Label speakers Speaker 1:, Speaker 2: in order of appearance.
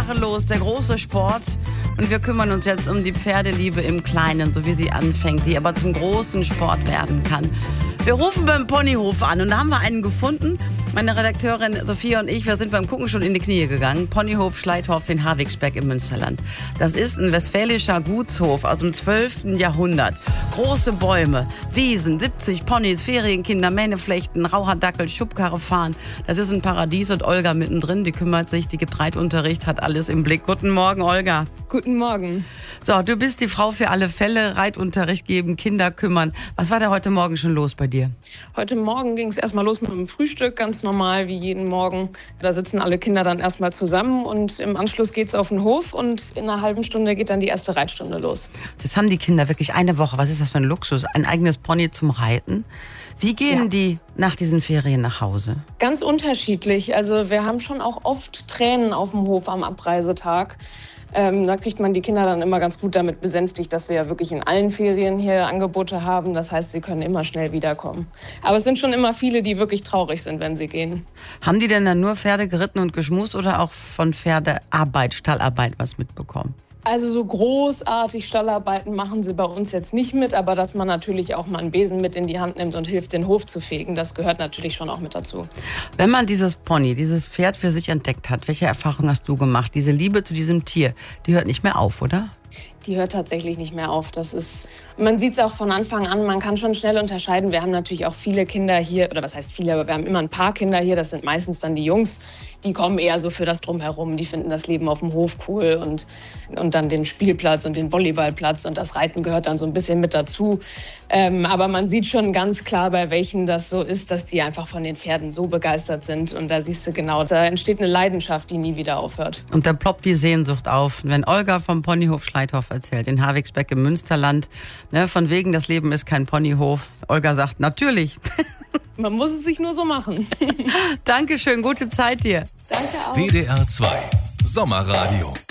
Speaker 1: los, der große Sport. Und wir kümmern uns jetzt um die Pferdeliebe im Kleinen, so wie sie anfängt, die aber zum großen Sport werden kann. Wir rufen beim Ponyhof an und da haben wir einen gefunden. Meine Redakteurin Sophia und ich, wir sind beim Gucken schon in die Knie gegangen. Ponyhof Schleithof in Havigsberg im Münsterland. Das ist ein westfälischer Gutshof aus dem 12. Jahrhundert. Große Bäume, Wiesen, 70 Ponys, Ferienkinder, Mähneflechten, Raucherdackel, Schubkarre fahren. Das ist ein Paradies und Olga mittendrin, die kümmert sich, die gibt Reitunterricht, hat alles im Blick. Guten Morgen, Olga.
Speaker 2: Guten Morgen.
Speaker 1: So, du bist die Frau für alle Fälle, Reitunterricht geben, Kinder kümmern. Was war da heute Morgen schon los bei dir?
Speaker 2: Heute Morgen ging es erstmal los mit dem Frühstück, ganz normal wie jeden Morgen. Da sitzen alle Kinder dann erstmal zusammen und im Anschluss geht's auf den Hof und in einer halben Stunde geht dann die erste Reitstunde los.
Speaker 1: Jetzt haben die Kinder wirklich eine Woche, was ist das für ein Luxus, ein eigenes Pony zum Reiten. Wie gehen die nach diesen Ferien nach Hause?
Speaker 2: Ganz unterschiedlich. Also wir haben schon auch oft Tränen auf dem Hof am Abreisetag. Da kriegt man die Kinder dann immer ganz gut damit besänftigt, dass wir ja wirklich in allen Ferien hier Angebote haben. Das heißt, sie können immer schnell wiederkommen. Aber es sind schon immer viele, die wirklich traurig sind, wenn sie gehen.
Speaker 1: Haben die denn dann nur Pferde geritten und geschmust oder auch von Pferdearbeit, Stallarbeit was mitbekommen?
Speaker 2: Also so großartig Stallarbeiten machen sie bei uns jetzt nicht mit, aber dass man natürlich auch mal einen Besen mit in die Hand nimmt und hilft, den Hof zu fegen, das gehört natürlich schon auch mit dazu.
Speaker 1: Wenn man dieses Pony, dieses Pferd für sich entdeckt hat, welche Erfahrungen hast du gemacht? Diese Liebe zu diesem Tier, die hört nicht mehr auf, oder?
Speaker 2: Die hört tatsächlich nicht mehr auf. Man sieht es auch von Anfang an, man kann schon schnell unterscheiden. Wir haben natürlich auch viele Kinder hier, oder was heißt viele, aber wir haben immer ein paar Kinder hier, das sind meistens dann die Jungs, die kommen eher so für das Drumherum, die finden das Leben auf dem Hof cool und dann den Spielplatz und den Volleyballplatz und das Reiten gehört dann so ein bisschen mit dazu. Aber man sieht schon ganz klar, bei welchen das so ist, dass die einfach von den Pferden so begeistert sind und da siehst du genau, da entsteht eine Leidenschaft, die nie wieder aufhört.
Speaker 1: Und da ploppt die Sehnsucht auf, wenn Olga vom Ponyhof Schleithof erzählt, in Havigsberg im Münsterland, ne, von wegen, das Leben ist kein Ponyhof. Olga sagt, natürlich.
Speaker 2: Man muss es sich nur so machen.
Speaker 1: Dankeschön, gute Zeit dir.
Speaker 2: Danke auch.
Speaker 3: WDR 2 Sommerradio.